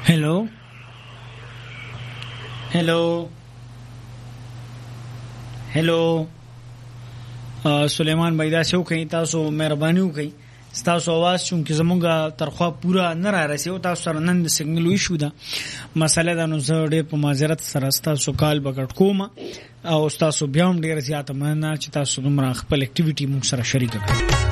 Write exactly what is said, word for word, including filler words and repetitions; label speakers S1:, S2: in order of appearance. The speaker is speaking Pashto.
S1: Hello hello hello سلیمان بھائی دا سو کوي تاسو مهرباني وکړئ تاسو आवाज چونکه زمونږه ترخوا پورا نه را رسیدو تاسو سره نن د سیګنل ویشو دا مسله دا نو زه ډېر په معذرت سره تاسو کال بغټ کوم او تاسو بیا هم ډېر زیاته مننه چې تاسو دومره خپل اکټیویټي موږ سره شریک کړئ.